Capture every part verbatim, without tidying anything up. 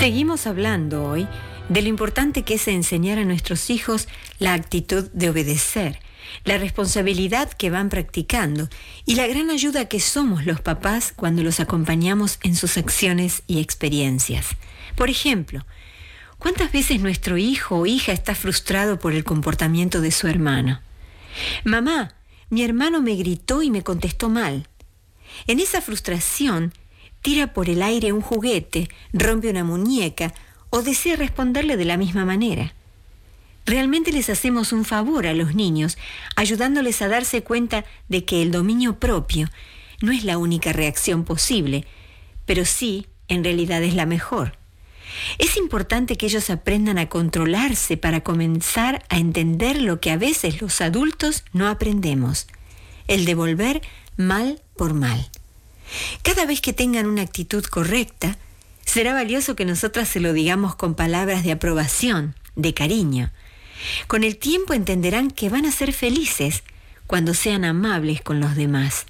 Seguimos hablando hoy de lo importante que es enseñar a nuestros hijos la actitud de obedecer, la responsabilidad que van practicando y la gran ayuda que somos los papás cuando los acompañamos en sus acciones y experiencias. Por ejemplo, ¿cuántas veces nuestro hijo o hija está frustrado por el comportamiento de su hermano? Mamá, mi hermano me gritó y me contestó mal. En esa frustración, tira por el aire un juguete, rompe una muñeca o desea responderle de la misma manera. Realmente les hacemos un favor a los niños, ayudándoles a darse cuenta de que el dominio propio no es la única reacción posible, pero sí, en realidad es la mejor. Es importante que ellos aprendan a controlarse para comenzar a entender lo que a veces los adultos no aprendemos: el devolver mal por mal. Cada vez que tengan una actitud correcta, será valioso que nosotras se lo digamos con palabras de aprobación, de cariño. Con el tiempo entenderán que van a ser felices cuando sean amables con los demás.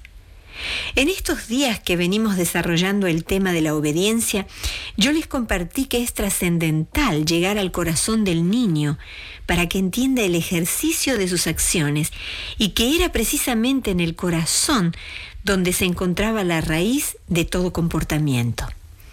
En estos días que venimos desarrollando el tema de la obediencia, yo les compartí que es trascendental llegar al corazón del niño para que entienda el ejercicio de sus acciones y que era precisamente en el corazón donde se encontraba la raíz de todo comportamiento.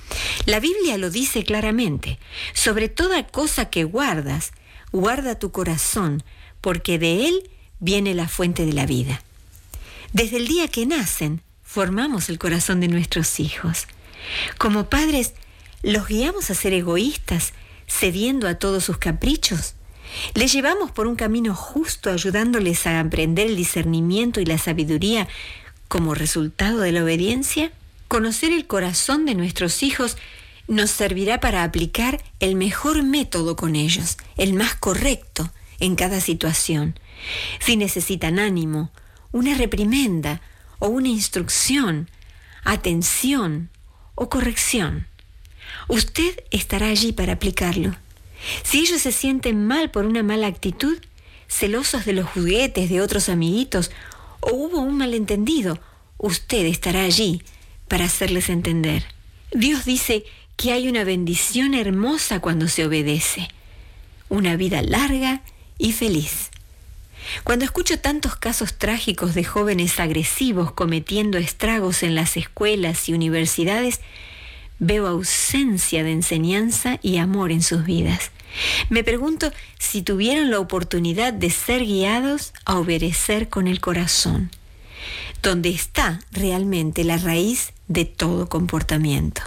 La Biblia lo dice claramente: sobre toda cosa que guardas, guarda tu corazón, porque de él viene la fuente de la vida. Desde el día que nacen, formamos el corazón de nuestros hijos. Como padres, ¿los guiamos a ser egoístas, cediendo a todos sus caprichos? ¿Les llevamos por un camino justo, ayudándoles a aprender el discernimiento y la sabiduría como resultado de la obediencia? Conocer el corazón de nuestros hijos nos servirá para aplicar el mejor método con ellos, el más correcto en cada situación. Si necesitan ánimo, una reprimenda o una instrucción, atención o corrección, usted estará allí para aplicarlo. Si ellos se sienten mal por una mala actitud, celosos de los juguetes de otros amiguitos o hubo un malentendido, usted estará allí para hacerles entender. Dios dice que hay una bendición hermosa cuando se obedece, una vida larga y feliz. Cuando escucho tantos casos trágicos de jóvenes agresivos cometiendo estragos en las escuelas y universidades, veo ausencia de enseñanza y amor en sus vidas. Me pregunto si tuvieron la oportunidad de ser guiados a obedecer con el corazón, donde está realmente la raíz de todo comportamiento.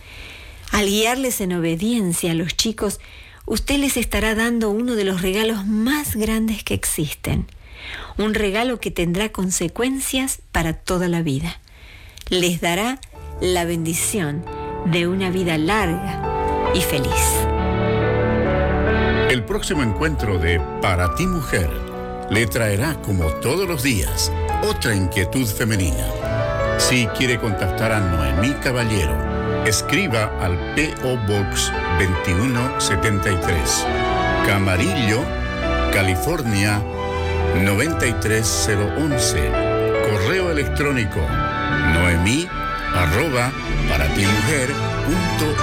Al guiarles en obediencia a los chicos, usted les estará dando uno de los regalos más grandes que existen, un regalo que tendrá consecuencias para toda la vida. Les dará la bendición de una vida larga y feliz. El próximo encuentro de Para Ti Mujer le traerá, como todos los días, otra inquietud femenina. Si quiere contactar a Noemí Caballero, escriba al P O Box veintiuno setenta y tres, Camarillo, California noventa y tres cero once. Correo electrónico noemí arroba paratimujer punto